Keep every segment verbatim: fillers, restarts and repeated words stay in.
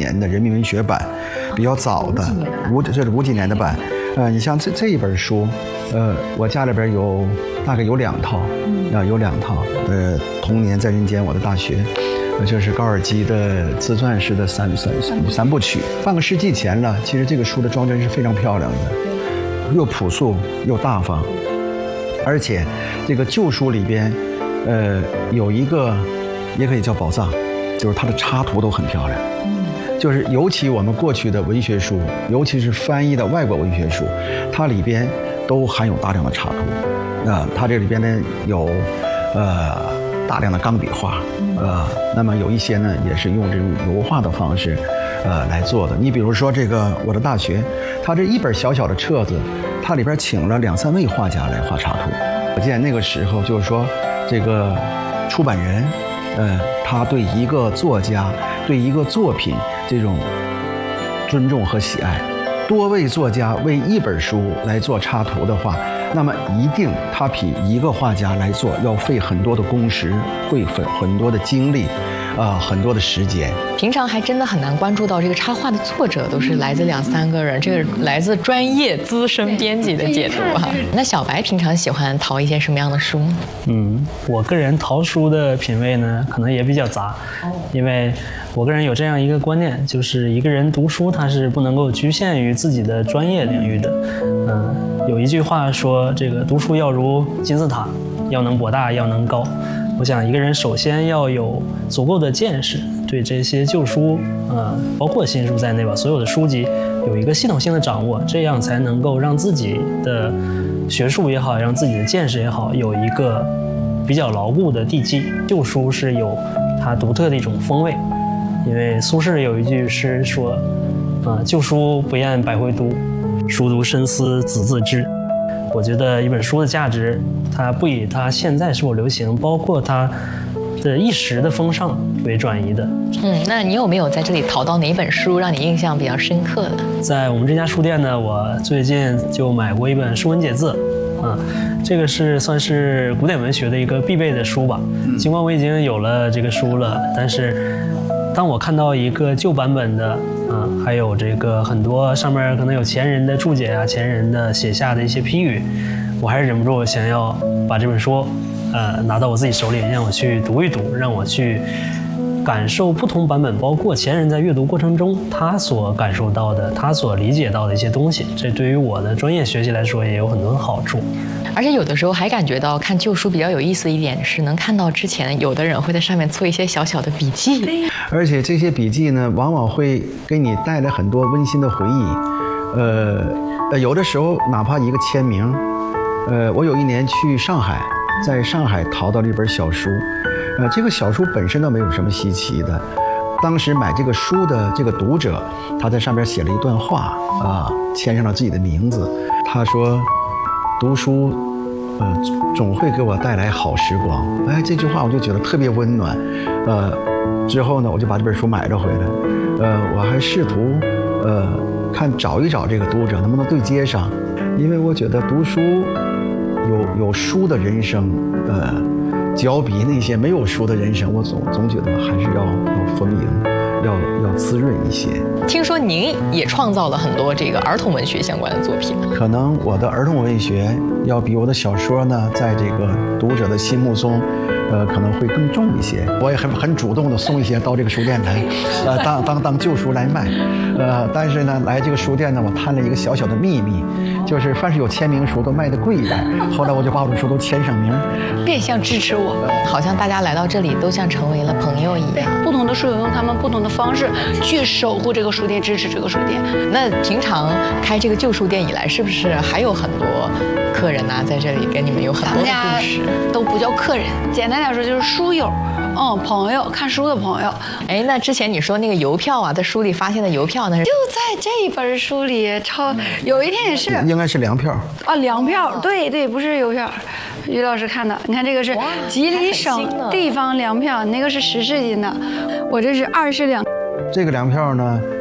年的人民文学版，比较早的，五这是五几年的版。呃，你像这这一本书，呃，我家里边有大概有两套，啊，有两套。呃，童年在人间，我的大学。这是高尔基的自传式的三三三部曲，半个世纪前了。其实这个书的装帧是非常漂亮的，又朴素又大方，而且这个旧书里边，呃，有一个也可以叫宝藏，就是它的插图都很漂亮。就是尤其我们过去的文学书，尤其是翻译的外国文学书，它里边都含有大量的插图。啊、呃，它这里边呢有，呃。大量的钢笔画，呃，那么有一些呢也是用这种油画的方式，呃来做的。你比如说这个我的大学，它这一本小小的册子，它里边请了两三位画家来画插图。可见那个时候就是说，这个出版人，呃，他对一个作家、对一个作品这种尊重和喜爱。多位作家为一本书来做插图的话，那么一定他比一个画家来做要费很多的工时，会费很多的精力，啊、呃，很多的时间。 平常还真的很难关注到这个插画的作者都是来自两三个人，这个来自专业资深编辑的解读哈、啊。那小白平常喜欢淘一些什么样的书？ 嗯，我个人淘书的品味呢，可能也比较杂，因为我个人有这样一个观念，就是一个人读书他是不能够局限于自己的专业领域的。嗯，有一句话说，这个读书要如金字塔，要能博大，要能高。我想一个人首先要有足够的见识，对这些旧书，呃，包括新书在内吧，所有的书籍有一个系统性的掌握，这样才能够让自己的学术也好，让自己的见识也好，有一个比较牢固的地基。旧书是有它独特的一种风味，因为苏轼有一句诗说，啊、呃，旧书不厌百回读，熟读深思子自知。我觉得一本书的价值，它不以它现在是否流行，包括它的一时的风尚为转移的。 嗯，那你有没有在这里淘到哪一本书让你印象比较深刻的？ 在我们这家书店呢，我最近就买过一本《说文解字》，啊，这个是算是古典文学的一个必备的书吧。尽管我已经有了这个书了，但是当我看到一个旧版本的。嗯，还有这个很多上面可能有前人的注解啊，前人的写下的一些批语，我还是忍不住想要把这本书，呃，拿到我自己手里，让我去读一读，让我去感受不同版本，包括前人在阅读过程中他所感受到的，他所理解到的一些东西。这对于我的专业学习来说也有很多的好处。 而且有的时候还感觉到看旧书比较有意思一点是能看到之前有的人会在上面做一些小小的笔记， 而且这些笔记呢，往往会给你带来很多温馨的回忆。呃，有的时候哪怕一个签名，呃，我有一年去上海，在上海淘到了一本小书，呃，这个小书本身倒没有什么稀奇的。当时买这个书的这个读者，他在上边写了一段话啊，签上了自己的名字。他说：“读书。”呃，总会给我带来好时光。哎，这句话我就觉得特别温暖。呃，之后呢，我就把这本书买了回来。呃，我还试图呃看找一找这个读者能不能对接上，因为我觉得读书有有书的人生，呃，交比那些没有书的人生，我总总觉得还是要要丰盈，要要滋润一些。 听说您也创造了很多这个儿童文学相关的作品， 可能我的儿童文学要比我的小说呢，在这个读者的心目中，呃，可能会更重一些。我也很很主动的送一些到这个书店来，呃，当当当旧书来卖，呃，但是呢，来这个书店呢，我摊了一个小小的秘密，就是凡是有签名书都卖的贵一点。后来我就把我的书都签上名， 变相支持我，好像大家来到这里都像成为了朋友一样。 不同的书友用他们不同的方式去守护这个书店，支持这个书店。 那平常开这个旧书店以来，是不是还有很多客人呐、啊，在这里跟你们有很多的故事？ 都不叫客人，简单点说就是书友，嗯，朋友，看书的朋友。 哎，那之前你说那个邮票啊，在书里发现的邮票，那是就在这本书里，超有一天也是， 应该是粮票啊，粮票，对对，不是邮票。于老师看的，你看这个是吉林省地方粮票，那个是十世斤的，我这是二十两。 这个粮票呢，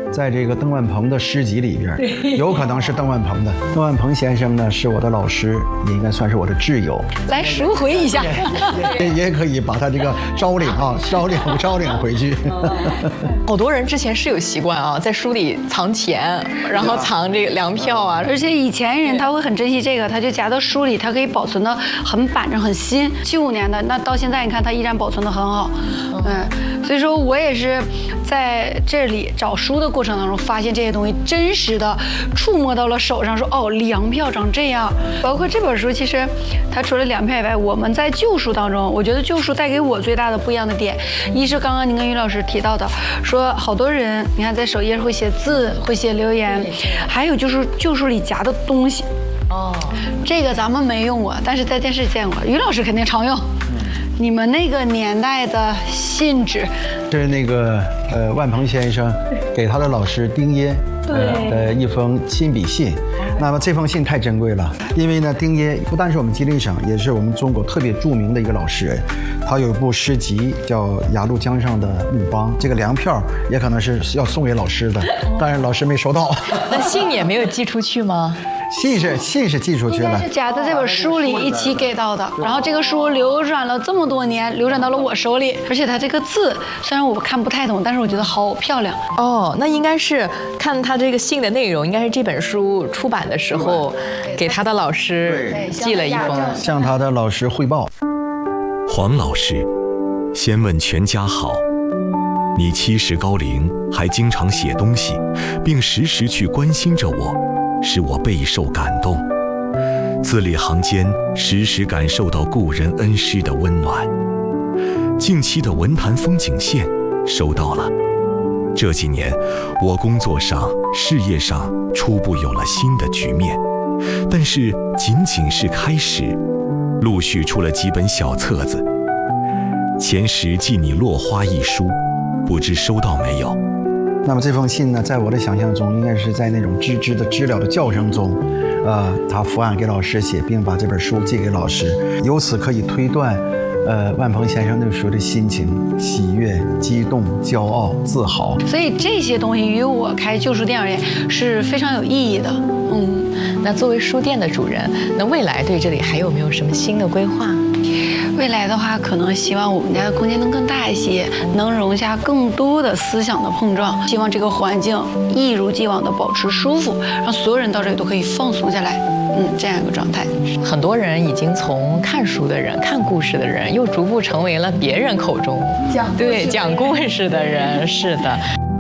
在这个邓万鹏的诗集里边，有可能是邓万鹏的。邓万鹏先生呢是我的老师，也应该算是我的挚友。 来赎回一下， 也也可以把他这个招领啊，招领招领回去。 好多人之前是有习惯啊，在书里藏钱，然后藏这个粮票啊， 而且以前人他会很珍惜这个，他就夹到书里，他可以保存的很板正、很新。七五年的，那到现在你看他依然保存的很好，嗯，所以说我也是在这里找书的过程当中，发现这些东西真实的触摸到了手上，说哦，粮票长这样。包括这本书，其实它除了粮票以外，我们在旧书当中，我觉得旧书带给我最大的不一样的点，一是刚刚您跟于老师提到的，说好多人你看在首页会写字，会写留言，还有就是旧书里夹的东西。哦，这个咱们没用过，但是在电视见过。于老师肯定常用。你们那个年代的信纸， 这是那个呃万鹏先生给他的老师丁耶呃的一封亲笔信。那么这封信太珍贵了，因为呢，丁耶不但是我们吉林省，也是我们中国特别著名的一个老诗人。他有一部诗集叫《雅鹿江上的木邦》，这个粮票也可能是要送给老师的，但是老师没收到。 那信也没有寄出去吗？ 信是信是寄出去了， 是夹在这本书里一起给到的。然后这个书流转了这么多年，流转到了我手里，而且它这个字虽然我看不太懂，但是我觉得好漂亮。 哦，那应该是看他这个信的内容，应该是这本书出版的时候给他的老师寄了一封， 向他的老师汇报。 黄老师，先问全家好。你七十高龄还经常写东西，并时时去关心着我，使我备受感动。字里行间，时时感受到故人恩师的温暖。近期的文坛风景线收到了。这几年，我工作上、事业上初步有了新的局面，但是仅仅是开始，陆续出了几本小册子。前时寄你落花一书，不知收到没有？ 那么这封信呢，在我的想象中，应该是在那种吱吱的知了的叫声中，呃，他伏案给老师写，并把这本书寄给老师，由此可以推断，呃，万鹏先生那时候的心情：喜悦、激动、骄傲、自豪。 所以这些东西与我开旧书店而言是非常有意义的。嗯， 那作为书店的主人，那未来对这里还有没有什么新的规划？ 未来的话，可能希望我们家的空间能更大一些，能容下更多的思想的碰撞。希望这个环境一如既往的保持舒服，让所有人到这里都可以放松下来。嗯，这样一个状态。 很多人已经从看书的人、看故事的人，又逐步成为了别人口中讲对讲故事的人。是的。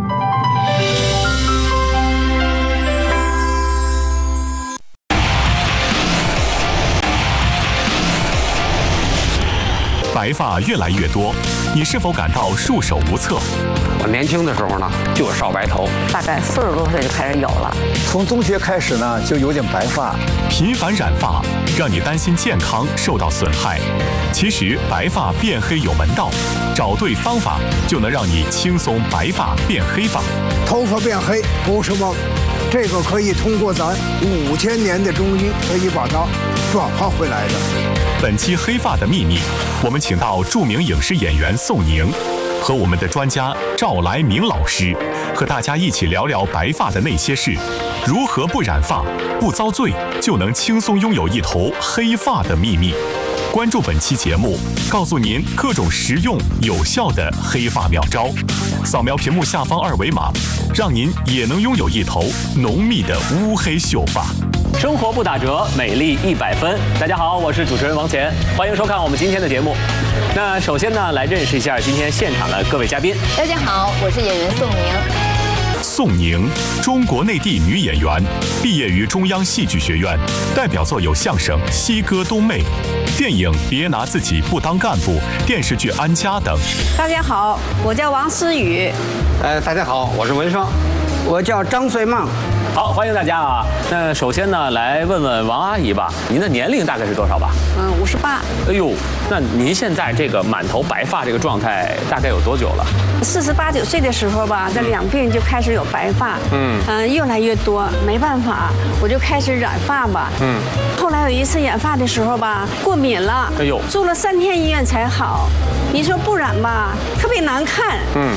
白发越来越多，你是否感到束手无策？ 我年轻的时候呢，就少白头， 大概四十多岁就开始有了。 从中学开始呢，就有点白发。 频繁染发让你担心健康受到损害，其实白发变黑有门道，找对方法就能让你轻松白发变黑发。 头发变黑不是梦，这个可以通过咱五千年的中医可以把它转化回来的。 本期《黑发的秘密》，我们请到著名影视演员宋宁和我们的专家赵来明老师，和大家一起聊聊白发的那些事，如何不染发、不遭罪，就能轻松拥有一头黑发的秘密。关注本期节目，告诉您各种实用有效的黑发妙招。扫描屏幕下方二维码，让您也能拥有一头浓密的乌黑秀发。 生活不打折，美丽一百分。大家好，我是主持人王乾，欢迎收看我们今天的节目。那首先呢，来认识一下今天现场的各位嘉宾。 大家好，我是演员宋宁。 宋宁，中国内地女演员，毕业于中央戏剧学院，代表作有相声《西歌东妹》、电影《别拿自己不当干部》、电视剧《安家》等。 大家好，我叫王思雨。 呃，大家好，我是文双。 我叫张穗梦。 好，欢迎大家啊！那首先呢，来问问王阿姨吧，您的年龄大概是多少吧？ 嗯，五十八。 哎呦，那您现在这个满头白发这个状态大概有多久了？ 四十八九岁的时候吧，在两鬓就开始有白发，嗯嗯、呃，越来越多，没办法，我就开始染发吧，嗯。后来有一次染发的时候吧，过敏了，哎呦，住了三天医院才好。你说不染吧，特别难看，嗯，还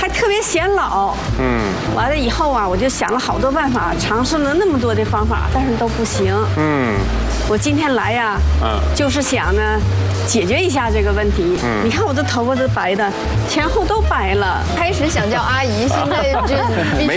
还特别显老。嗯，完了以后啊，我就想了好多办法，尝试了那么多的方法，但是都不行。嗯，我今天来呀，嗯，就是想呢，解决一下这个问题。嗯，你看我的头发都白的，前后都白了。 开始想叫阿姨，现在就必须